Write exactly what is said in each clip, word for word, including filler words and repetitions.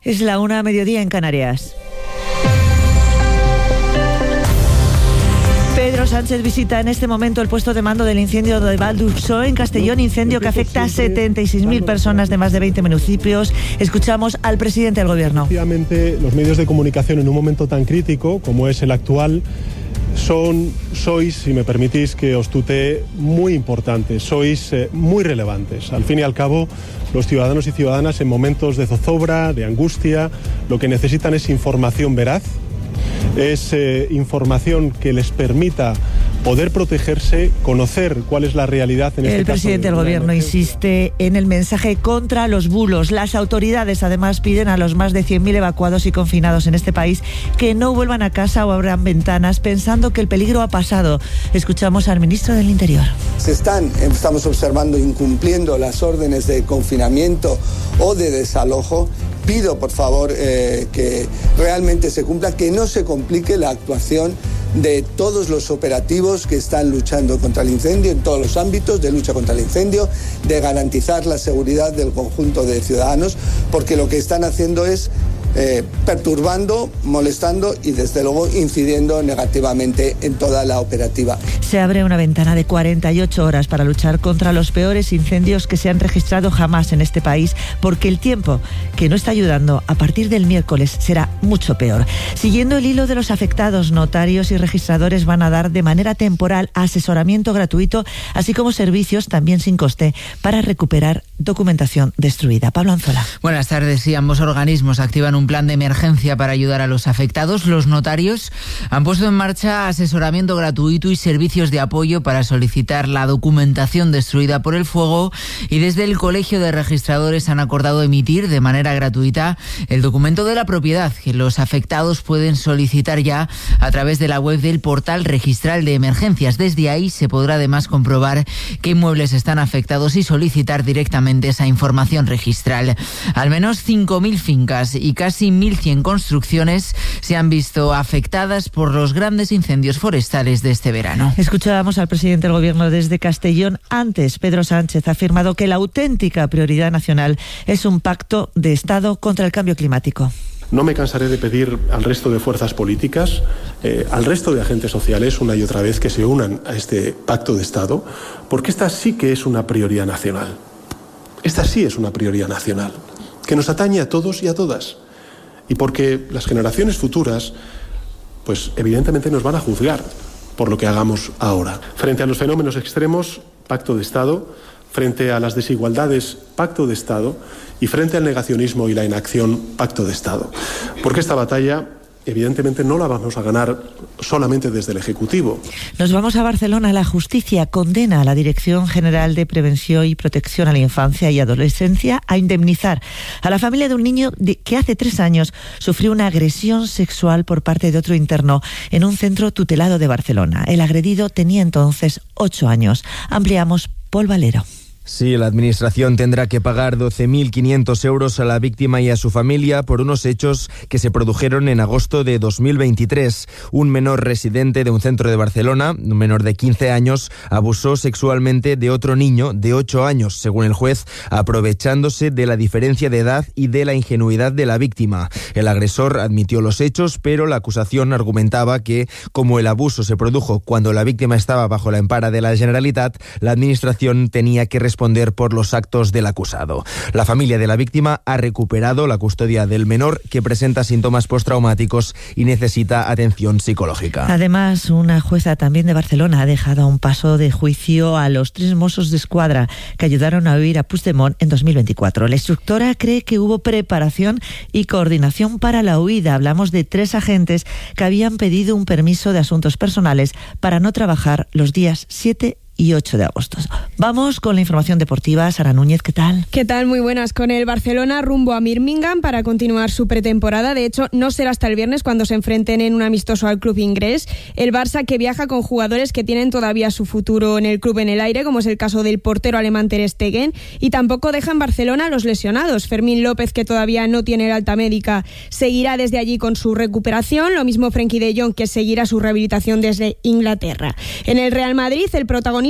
Es la una a mediodía en Canarias. Pedro Sánchez visita en este momento el puesto de mando del incendio de Val d'Ursó en Castellón, incendio que afecta a setenta y seis mil personas de más de veinte municipios. Escuchamos al presidente del Gobierno. Efectivamente, los medios de comunicación en un momento tan crítico como es el actual son, sois, si me permitís que os tutee, muy importantes, sois eh, muy relevantes. Al fin y al cabo, los ciudadanos y ciudadanas en momentos de zozobra, de angustia, lo que necesitan es información veraz, es eh, información que les permita poder protegerse, conocer cuál es la realidad en este caso. El presidente del Gobierno insiste en el mensaje contra los bulos. Las autoridades además piden a los más de cien mil evacuados y confinados en este país que no vuelvan a casa o abran ventanas pensando que el peligro ha pasado. Escuchamos al ministro del Interior. Se están, estamos observando, incumpliendo las órdenes de confinamiento o de desalojo. Pido, por favor, eh, que realmente se cumpla, que no se complique la actuación de todos los operativos que están luchando contra el incendio en todos los ámbitos de lucha contra el incendio, de garantizar la seguridad del conjunto de ciudadanos, porque lo que están haciendo es eh, perturbando, molestando y desde luego incidiendo negativamente en toda la operativa. Se abre una ventana de cuarenta y ocho horas para luchar contra los peores incendios que se han registrado jamás en este país, porque el tiempo que no está ayudando a partir del miércoles será mucho peor. Siguiendo el hilo de los afectados, notarios y registradores van a dar de manera temporal asesoramiento gratuito, así como servicios también sin coste para recuperar documentación destruida. Pablo Anzola. Buenas tardes. Sí, ambos organismos activan un plan de emergencia para ayudar a los afectados. Los notarios han puesto en marcha asesoramiento gratuito y servicios de apoyo para solicitar la documentación destruida por el fuego, y desde el Colegio de Registradores han acordado emitir de manera gratuita el documento de la propiedad que los afectados pueden solicitar ya a través de la web del portal registral de emergencias. Desde ahí se podrá además comprobar qué inmuebles están afectados y solicitar directamente esa información registral. Al menos cinco mil fincas y casi mil cien construcciones se han visto afectadas por los grandes incendios forestales de este verano. Escuchábamos al presidente del Gobierno desde Castellón. Antes, Pedro Sánchez ha afirmado que la auténtica prioridad nacional es un pacto de Estado contra el cambio climático. No me cansaré de pedir al resto de fuerzas políticas, eh, al resto de agentes sociales, una y otra vez, que se unan a este pacto de Estado, porque esta sí que es una prioridad nacional. Esta sí es una prioridad nacional, que nos atañe a todos y a todas. Y porque las generaciones futuras, pues evidentemente nos van a juzgar por lo que hagamos ahora. Frente a los fenómenos extremos, pacto de Estado. Frente a las desigualdades, pacto de Estado, y frente al negacionismo y la inacción, pacto de Estado. Porque esta batalla, evidentemente, no la vamos a ganar solamente desde el Ejecutivo. Nos vamos a Barcelona. La justicia condena a la Dirección General de Prevención y Protección a la Infancia y Adolescencia a indemnizar a la familia de un niño que hace tres años sufrió una agresión sexual por parte de otro interno en un centro tutelado de Barcelona. El agredido tenía entonces ocho años. Ampliamos. Paul Valero. Sí, la Administración tendrá que pagar doce mil quinientos euros a la víctima y a su familia por unos hechos que se produjeron en agosto de dos mil veintitrés. Un menor residente de un centro de Barcelona, un menor de quince años, abusó sexualmente de otro niño de ocho años, según el juez, aprovechándose de la diferencia de edad y de la ingenuidad de la víctima. El agresor admitió los hechos, pero la acusación argumentaba que, como el abuso se produjo cuando la víctima estaba bajo la empara de la Generalitat, la Administración tenía que responder responder por los actos del acusado. La familia de la víctima ha recuperado la custodia del menor, que presenta síntomas postraumáticos y necesita atención psicológica. Además, una jueza también de Barcelona ha dejado a un paso de juicio a los tres Mossos d'Esquadra que ayudaron a huir a Puigdemont en dos mil veinticuatro. La instructora cree que hubo preparación y coordinación para la huida. Hablamos de tres agentes que habían pedido un permiso de asuntos personales para no trabajar los días siete y ocho de agosto. Vamos con la información deportiva. Sara Núñez, ¿qué tal? ¿Qué tal? Muy buenas. Con el Barcelona rumbo a Birmingham para continuar su pretemporada. De hecho, no será hasta el viernes cuando se enfrenten en un amistoso al club inglés. El Barça, que viaja con jugadores que tienen todavía su futuro en el club en el aire, como es el caso del portero alemán Ter Stegen, y tampoco deja en Barcelona a los lesionados. Fermín López, que todavía no tiene el alta médica, seguirá desde allí con su recuperación. Lo mismo Frenkie de Jong, que seguirá su rehabilitación desde Inglaterra. En el Real Madrid, el protagonista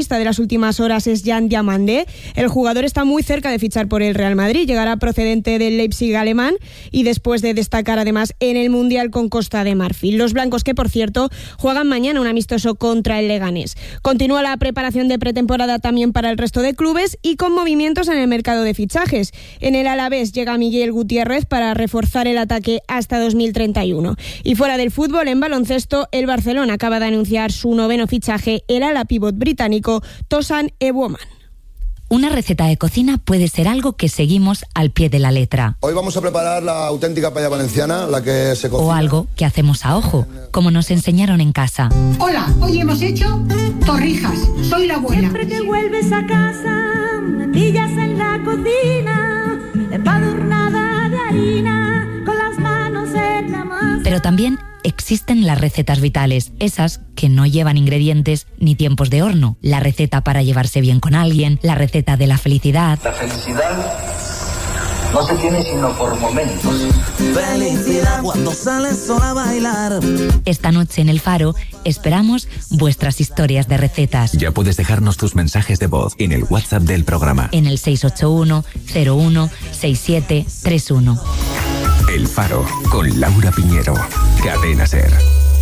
protagonista de las últimas horas es Jan Diamandé. El jugador está muy cerca de fichar por el Real Madrid, llegará procedente del Leipzig alemán y después de destacar además en el Mundial con Costa de Marfil. Los blancos, que por cierto juegan mañana un amistoso contra el Leganés. Continúa la preparación de pretemporada también para el resto de clubes y con movimientos en el mercado de fichajes. En el Alavés llega Miguel Gutiérrez para reforzar el ataque hasta dos mil treinta y uno. Y fuera del fútbol, en baloncesto, el Barcelona acaba de anunciar su noveno fichaje, el ala pívot británico Tosan Ewoman. Una receta de cocina puede ser algo que seguimos al pie de la letra. Hoy vamos a preparar la auténtica paella valenciana, la que se cocina. O algo que hacemos a ojo, como nos enseñaron en casa. Hola, hoy hemos hecho torrijas. Soy la abuela. Siempre que vuelves a casa, me pillas en la cocina, embadurnada de harina, con las manos en la masa. Pero también existen las recetas vitales, esas que no llevan ingredientes ni tiempos de horno. La receta para llevarse bien con alguien, la receta de la felicidad. La felicidad no se tiene sino por momentos. Felicidad cuando sales sola a bailar. Esta noche en El Faro esperamos vuestras historias de recetas. Ya puedes dejarnos tus mensajes de voz en el WhatsApp del programa. En el seis ocho uno cero uno seis siete tres uno. El Faro, con Laura Piñero. Cadena SER.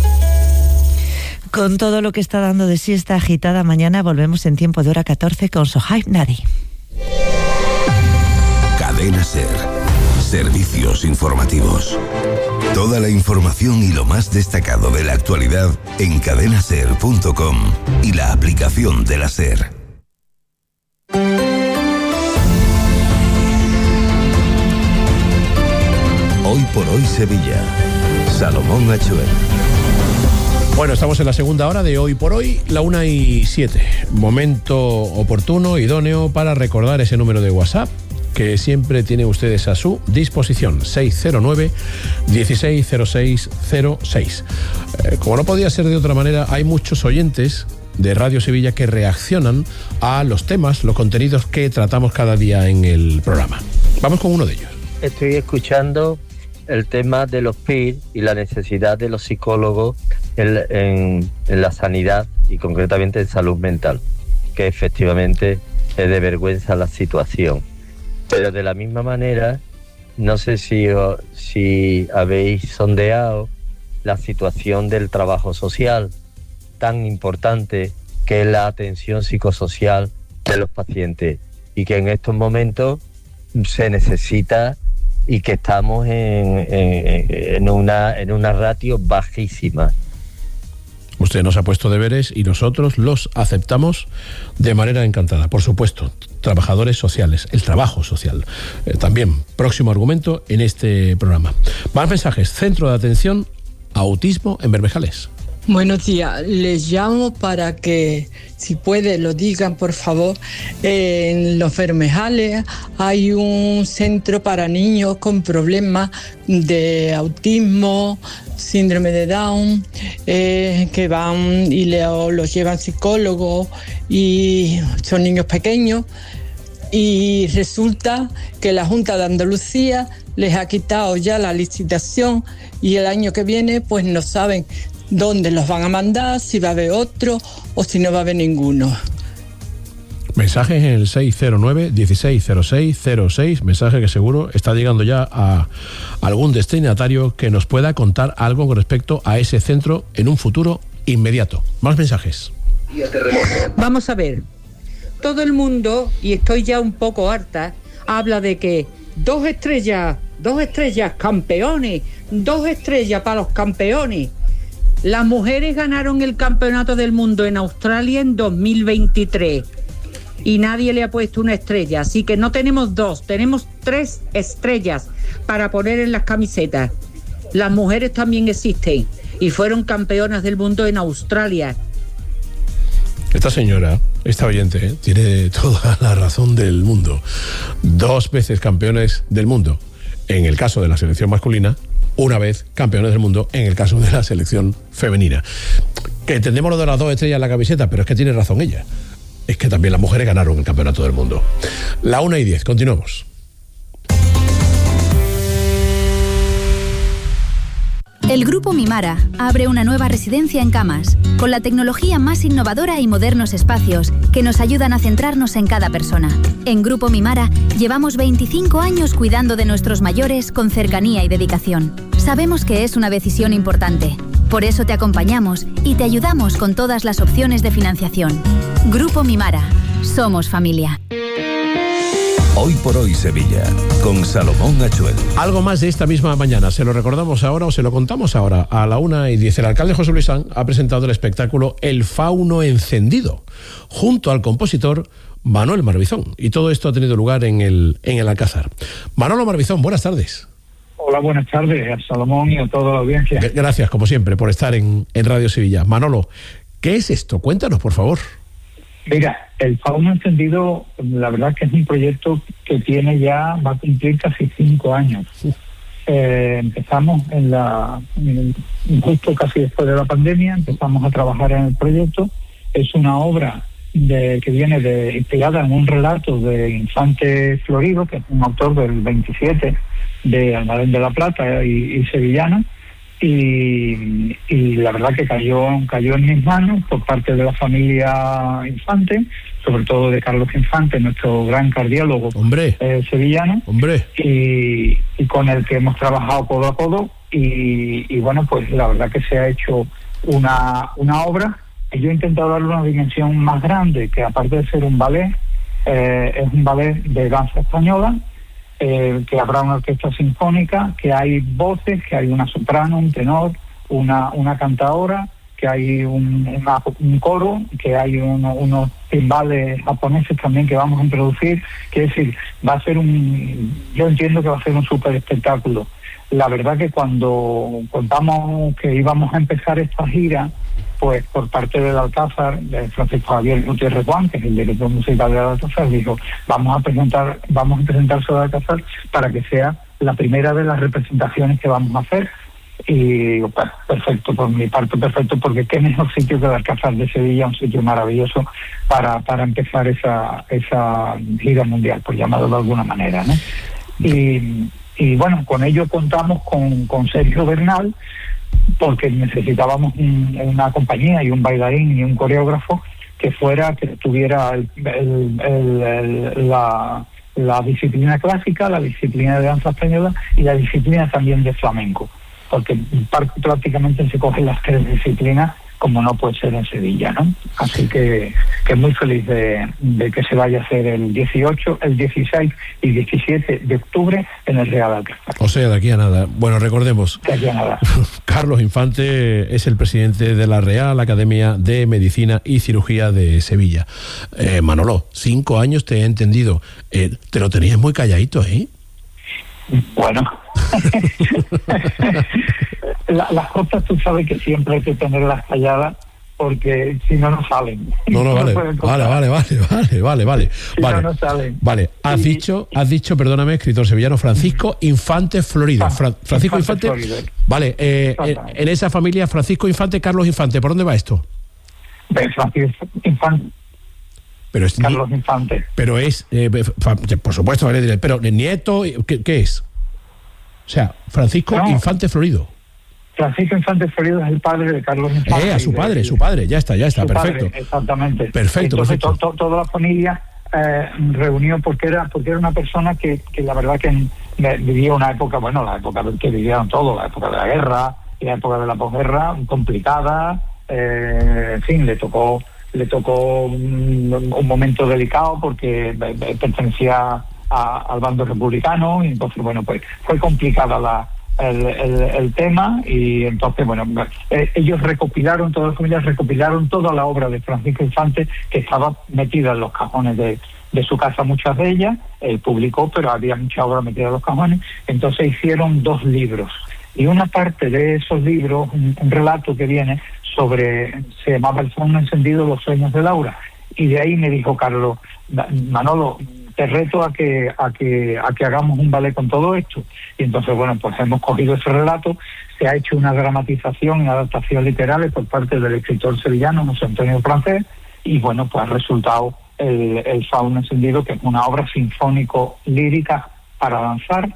Con todo lo que está dando de sí esta agitada mañana, volvemos en tiempo de hora catorce con Sohaib Nadi. Cadena SER. Servicios informativos. Toda la información y lo más destacado de la actualidad en cadena ser punto com y la aplicación de la SER. Hoy por hoy Sevilla. Salomón Achuel. Bueno, estamos en la segunda hora de Hoy por Hoy, la una y siete. Momento oportuno, idóneo para recordar ese número de WhatsApp que siempre tienen ustedes a su disposición, seis cero nueve, dieciséis cero seis cero seis. Eh, como no podía ser de otra manera, hay muchos oyentes de Radio Sevilla que reaccionan a los temas, los contenidos que tratamos cada día en el programa. Vamos con uno de ellos. Estoy escuchando el tema de los P I R y la necesidad de los psicólogos en, en, en la sanidad y concretamente en salud mental, que efectivamente es de vergüenza la situación. Pero de la misma manera, no sé si, si habéis sondeado la situación del trabajo social, tan importante que es la atención psicosocial de los pacientes y que en estos momentos se necesita y que estamos en, en, en, una, en una ratio bajísima. Usted nos ha puesto deberes y nosotros los aceptamos de manera encantada. Por supuesto, trabajadores sociales, el trabajo social. Eh, también, próximo argumento en este programa. Más mensajes. Centro de Atención Autismo en Bermejales. Buenos días, les llamo para que, si puede, lo digan por favor. En Los Bermejales hay un centro para niños con problemas de autismo, síndrome de Down, eh, que van y le, los llevan psicólogos y son niños pequeños. Y resulta que la Junta de Andalucía les ha quitado ya la licitación y el año que viene pues no saben dónde los van a mandar, si va a haber otro o si no va a haber ninguno. Mensajes en el seis cero nueve, dieciséis cero seis cero seis, mensaje que seguro está llegando ya a algún destinatario que nos pueda contar algo con respecto a ese centro en un futuro inmediato. Más mensajes. Vamos a ver, todo el mundo, y estoy ya un poco harta, habla de que dos estrellas, dos estrellas campeones, dos estrellas para los campeones. Las mujeres ganaron el campeonato del mundo en Australia en dos mil veintitrés y nadie le ha puesto una estrella, así que no tenemos dos, tenemos tres estrellas para poner en las camisetas. Las mujeres también existen y fueron campeonas del mundo en Australia. Esta señora, esta oyente, ¿eh? tiene toda la razón del mundo. Dos veces campeones del mundo en el caso de la selección masculina, una vez campeones del mundo en el caso de la selección femenina. Que entendemos lo de las dos estrellas en la camiseta, pero es que tiene razón ella. Es que también las mujeres ganaron el campeonato del mundo. La una y diez, continuamos. El Grupo Mimara abre una nueva residencia en Camas, con la tecnología más innovadora y modernos espacios que nos ayudan a centrarnos en cada persona. En Grupo Mimara llevamos veinticinco años cuidando de nuestros mayores con cercanía y dedicación. Sabemos que es una decisión importante. Por eso te acompañamos y te ayudamos con todas las opciones de financiación. Grupo Mimara. Somos familia. Hoy por hoy Sevilla, con Salomón Achuel. Algo más de esta misma mañana, ¿se lo recordamos ahora o se lo contamos ahora? A la una y diez, el alcalde José Luis Sanz ha presentado el espectáculo El Fauno Encendido, junto al compositor Manuel Marbizón. Y todo esto ha tenido lugar en el, en el Alcázar. Manolo Marbizón, buenas tardes. Hola, buenas tardes a Salomón y a toda la audiencia. Gracias, como siempre, por estar en, en Radio Sevilla. Manolo, ¿qué es esto? Cuéntanos, por favor. Mira, el Fauno Encendido, la verdad que es un proyecto que tiene ya, va a cumplir casi cinco años. Eh, empezamos en la, en, justo casi después de la pandemia, empezamos a trabajar en el proyecto. Es una obra de, que viene de, inspirada en un relato de Infante Florido, que es un autor del veintisiete de Almadén de la Plata y, y sevillano. Y, y la verdad que cayó cayó en mis manos por parte de la familia Infante, sobre todo de Carlos Infante, nuestro gran cardiólogo hombre, eh, sevillano, hombre. Y, y con el que hemos trabajado codo a codo y, y bueno, pues la verdad que se ha hecho una, una obra que yo he intentado darle una dimensión más grande, que aparte de ser un ballet, eh, es un ballet de danza española. Eh, que habrá una orquesta sinfónica, que hay voces, que hay una soprano, un tenor, una una cantadora, que hay un, una, un coro, que hay uno, unos timbales japoneses también que vamos a introducir. Quiere decir, va a ser un, yo entiendo que va a ser un súper espectáculo. La verdad que cuando contamos que íbamos a empezar esta gira, pues por parte del Alcázar, de Francisco Javier Gutiérrez Juan, que es el director musical del Alcázar, dijo, vamos a presentar, vamos a presentar sobre el Alcázar para que sea la primera de las representaciones que vamos a hacer. Y digo, pues, perfecto, por mi parte perfecto, porque qué mejor sitio que el Alcázar de Sevilla, un sitio maravilloso para, para empezar esa, esa gira mundial, por llamarlo de alguna manera, ¿no? Y, y bueno, con ello contamos con, con Sergio Bernal, porque necesitábamos un, una compañía y un bailarín y un coreógrafo que fuera, que tuviera el, el, el, el, la, la disciplina clásica, la disciplina de danza española y la disciplina también de flamenco, porque prácticamente se cogen las tres disciplinas, como no puede ser en Sevilla, ¿no? Así que, que muy feliz de, de que se vaya a hacer el dieciocho, el dieciséis y diecisiete de octubre en el Real Alcázar. O sea, de aquí a nada. Bueno, recordemos, de aquí a nada. Carlos Infante es el presidente de la Real Academia de Medicina y Cirugía de Sevilla. Eh, Manolo, cinco años te he entendido. Eh, te lo tenías muy calladito, ¿eh? Bueno, la, las cosas tú sabes que siempre hay que tenerlas calladas porque si no, no salen. No, no, vale, vale, vale, vale, vale, vale, vale. Si vale. no, no salen. Vale, has y, dicho, has dicho, perdóname, escritor sevillano, Francisco Infante Florido. Fra, Francisco Infante, Infante vale, eh, en, en esa familia, Francisco Infante, Carlos Infante, ¿por dónde va esto? Francisco Infante. Pero es Carlos ni, Infante. Pero es, eh, por supuesto, pero nieto, ¿qué, qué es? O sea, Francisco no. Infante Florido. Francisco Infante Florido es el padre de Carlos Infante. Eh, a su padre, de, su padre, ya está, ya está, perfecto. Padre, exactamente. Perfecto, Entonces, perfecto. To, to, toda la familia eh, reunió porque era porque era una persona que, que la verdad que vivía una época, bueno, la época que vivieron todos, la época de la guerra y la época de la posguerra, complicada, eh, en fin, le tocó le tocó un, un momento delicado porque pertenecía a, al bando republicano y entonces, bueno, pues fue complicada la el, el, el tema y entonces, bueno, eh, ellos recopilaron, todas las familias recopilaron toda la obra de Francisco Infante que estaba metida en los cajones de, de su casa, muchas de ellas, él publicó, pero había mucha obra metida en los cajones, entonces hicieron dos libros y una parte de esos libros, un, un relato que viene sobre, se llamaba El Fauno Encendido, los sueños de Laura, y de ahí me dijo Carlos, Manolo, te reto a que a que a que hagamos un ballet con todo esto. Y entonces, bueno, pues hemos cogido ese relato, se ha hecho una dramatización y adaptación literales por parte del escritor sevillano José Antonio Francés, y bueno, pues ha resultado el, el Fauno Encendido, que es una obra sinfónico lírica para danzar,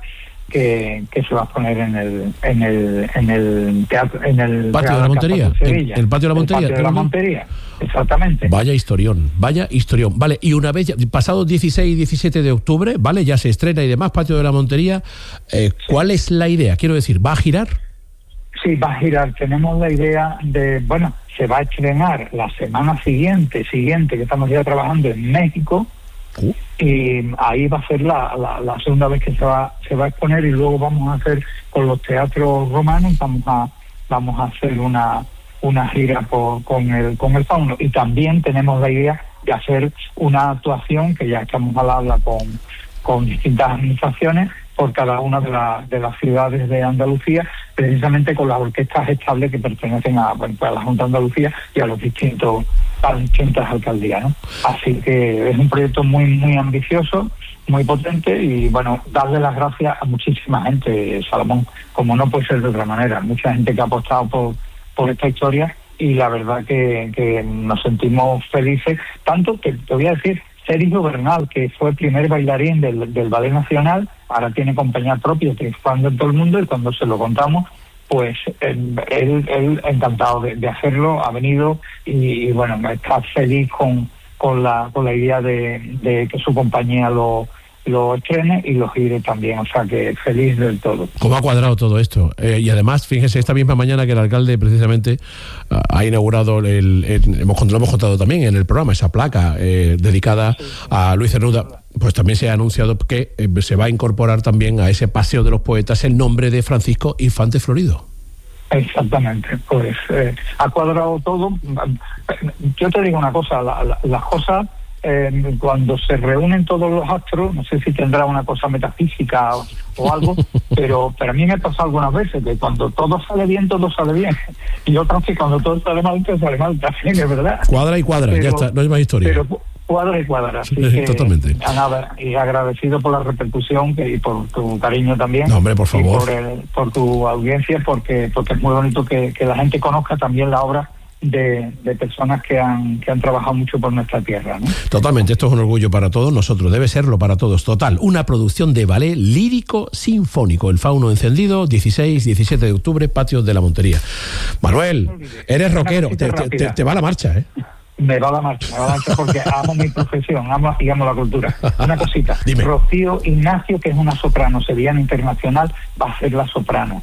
que, que se va a poner en el en el en el teatro, en el patio de la Montería, el, el patio de la Montería, el patio de la Montería, exactamente. Vaya historión, vaya historión. Vale, y una vez, pasado dieciséis y diecisiete de octubre, vale, ya se estrena y demás, patio de la Montería, eh, ¿cuál es la idea? Quiero decir, ¿va a girar? Sí, va a girar. Tenemos la idea de, bueno, se va a estrenar la semana siguiente, siguiente, que estamos ya trabajando en México, uh. y ahí va a ser la, la, la segunda vez que se va se va a exponer, y luego vamos a hacer con los teatros romanos, vamos a vamos a hacer una una gira por, con el con el fauno, y también tenemos la idea de hacer una actuación que ya estamos al habla con con distintas administraciones por cada una de, la, de las ciudades de Andalucía, precisamente con las orquestas estables que pertenecen a, bueno, pues a la Junta de Andalucía y a los distintos a las distintas alcaldías, ¿no? Así que es un proyecto muy muy ambicioso, muy potente, y bueno, darle las gracias a muchísima gente, Salomón, como no puede ser de otra manera, mucha gente que ha apostado por, por esta historia, y la verdad que, que nos sentimos felices, tanto que te voy a decir, Sergio Bernal, que fue el primer bailarín del, del Ballet Nacional, ahora tiene compañía propia, triunfando en todo el mundo, y cuando se lo contamos, pues él, él, él encantado de, de hacerlo, ha venido, y, y bueno, está feliz con, con, la, con la idea de, de que su compañía lo, lo estrene y lo gire también, o sea que feliz del todo. ¿Cómo ha cuadrado todo esto? Eh, y además, fíjense, esta misma mañana que el alcalde precisamente uh, ha inaugurado, el, el, hemos, lo hemos contado también en el programa, esa placa eh, dedicada sí. a Luis Cernuda, pues también se ha anunciado que eh, se va a incorporar también a ese Paseo de los Poetas el nombre de Francisco Infante Florido. Exactamente, pues eh, ha cuadrado todo. Yo te digo una cosa, la, la, las cosas... Eh, cuando se reúnen todos los astros, no sé si tendrá una cosa metafísica o, o algo, pero, pero a mí me pasa algunas veces que cuando todo sale bien, todo sale bien, y otras que cuando todo sale mal, todo sale mal también, es verdad. Cuadra y cuadra, pero, ya está, no hay más historia. Pero cuadra y cuadra, así sí, que, totalmente. Nada, y agradecido por la repercusión que, y por tu cariño también. No, hombre, por favor. Y por, el, por tu audiencia, porque, porque es muy bonito que, que la gente conozca también la obra De, de personas que han que han trabajado mucho por nuestra tierra, ¿no? Totalmente, esto es un orgullo para todos nosotros, debe serlo para todos. Total, una producción de ballet lírico sinfónico, El Fauno Encendido, dieciséis, diecisiete de octubre, Patio de la Montería. Manuel, eres rockero, te, te, te, te va la marcha, ¿eh? Me va la marcha, me va la marcha porque amo mi profesión, amo, digamos, la cultura. Una cosita, Dime. Rocío Ignacio, que es una soprano sevillana internacional, va a ser la soprano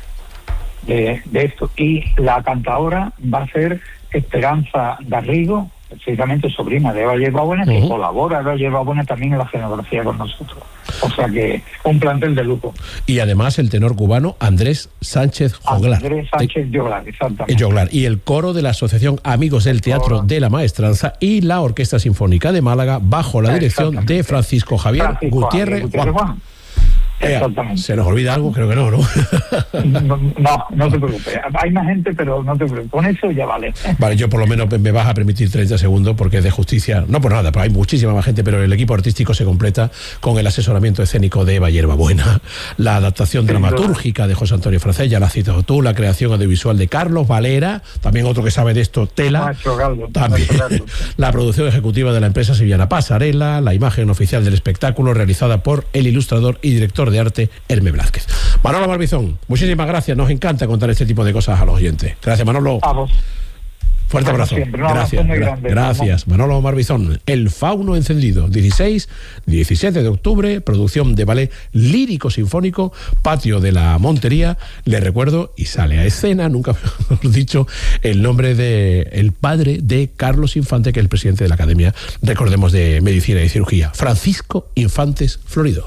de, de esto, y la cantadora va a ser Esperanza Garrigo, precisamente sobrina de Eva Yerbabuena, que uh-huh. colabora Eva Yerbabuena también en la escenografía con nosotros. O sea que un plantel de lujo. Y además el tenor cubano Andrés Sánchez Joglar. Andrés Sánchez Joglar, exactamente. Joglar. Y el coro de la Asociación Amigos del Teatro coro. de la Maestranza y la Orquesta Sinfónica de Málaga, bajo la dirección de Francisco Javier Francisco Gutiérrez, Gutiérrez Juan. Juan. Eh, ¿Se nos olvida algo? Creo que no, ¿no? No, no, no te preocupes. Hay más gente, pero no te preocupes. Con eso ya vale. Vale, yo por lo menos me vas a permitir treinta segundos porque es de justicia. No por nada, pero hay muchísima más gente, pero el equipo artístico se completa con el asesoramiento escénico de Eva Yerbabuena, la adaptación dramatúrgica de José Antonio Francés, ya la has citado tú, la creación audiovisual de Carlos Valera, también otro que sabe de esto, Tela, Galdo, también la producción ejecutiva de la empresa sevillana Pasarela, la imagen oficial del espectáculo realizada por el ilustrador y director de arte Herme Blázquez. Manolo Barbizón, muchísimas gracias, nos encanta contar este tipo de cosas a los oyentes. Gracias, Manolo. A vos. Fuerte abrazo. Siempre, gracias, gra grande, gracias. Manolo Barbizón, El Fauno Encendido, dieciséis, diecisiete de octubre, producción de ballet lírico sinfónico, Patio de la Montería. Le recuerdo, y sale a escena, nunca mejor dicho, el nombre de el padre de Carlos Infante, que es el presidente de la Academia, recordemos, de Medicina y Cirugía, Francisco Infantes Florido.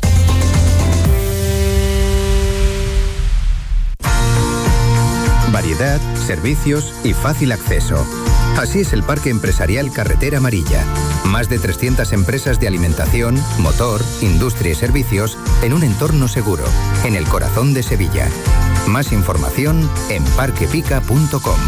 Variedad, servicios y fácil acceso. Así es el Parque Empresarial Carretera Amarilla. Más de trescientas empresas de alimentación, motor, industria y servicios en un entorno seguro, en el corazón de Sevilla. Más información en parquepica punto com.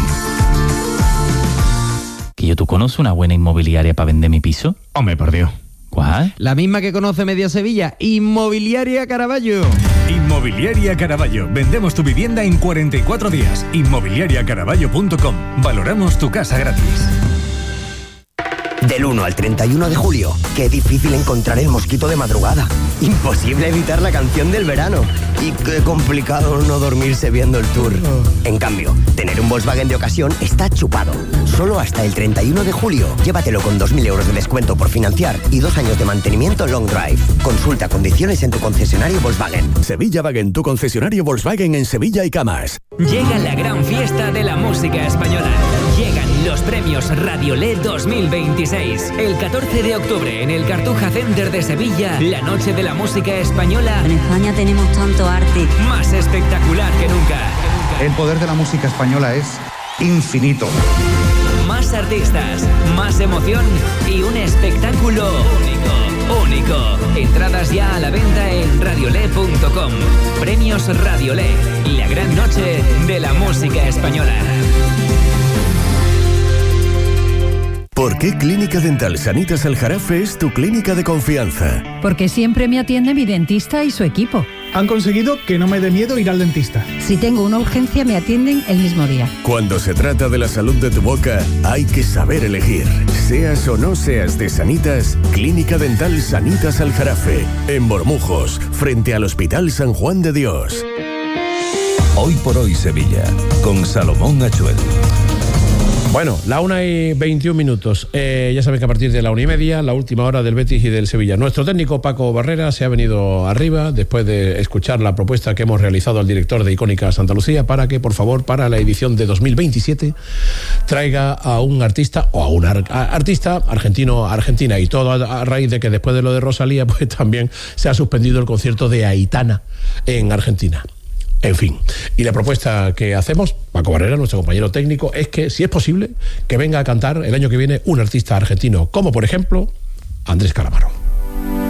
¿Que tú conoces una buena inmobiliaria para vender mi piso? Hombre, por Dios. ¿Cuál? La misma que conoce media Sevilla, Inmobiliaria Caraballo. Inmobiliaria Caraballo. Vendemos tu vivienda en cuarenta y cuatro días. inmobiliaria caraballo punto com. Valoramos tu casa gratis. Del uno al treinta y uno de julio, qué difícil encontrar el mosquito de madrugada. Imposible evitar la canción del verano. Y qué complicado no dormirse viendo el tour. En cambio, tener un Volkswagen de ocasión está chupado. Solo hasta el treinta y uno de julio. Llévatelo con dos mil euros de descuento por financiar y dos años de mantenimiento long drive. Consulta condiciones en tu concesionario Volkswagen. Sevilla Wagen, tu concesionario Volkswagen en Sevilla y Camas. Llega la gran fiesta de la música española. Llegan los premios Radiolé dos mil veintiséis. El catorce de octubre en el Cartuja Center de Sevilla, la noche de la música española. En España tenemos tanto arte. Más espectacular que nunca. El poder de la música española es infinito. Más artistas, más emoción y un espectáculo único, único. Entradas ya a la venta en radiolé punto com. Premios Radiolé, la gran noche de la música española. ¿Por qué Clínica Dental Sanitas Aljarafe es tu clínica de confianza? Porque siempre me atiende mi dentista y su equipo. Han conseguido que no me dé miedo ir al dentista. Si tengo una urgencia, me atienden el mismo día. Cuando se trata de la salud de tu boca, hay que saber elegir. Seas o no seas de Sanitas, Clínica Dental Sanitas Aljarafe, en Bormujos, frente al Hospital San Juan de Dios. Hoy por hoy Sevilla, con Salomón Achuel. Bueno, la una y veintiún minutos. Eh, ya saben que a partir de la una y media, la última hora del Betis y del Sevilla. Nuestro técnico Paco Barrera se ha venido arriba después de escuchar la propuesta que hemos realizado al director de Icónica Santa Lucía para que, por favor, para la edición de dos mil veintisiete traiga a un artista o a una ar- artista argentino a Argentina. Y todo a, a raíz de que después de lo de Rosalía, pues también se ha suspendido el concierto de Aitana en Argentina. En fin, y la propuesta que hacemos, Paco Barrera, nuestro compañero técnico, es que, si es posible, que venga a cantar el año que viene un artista argentino, como por ejemplo Andrés Calamaro.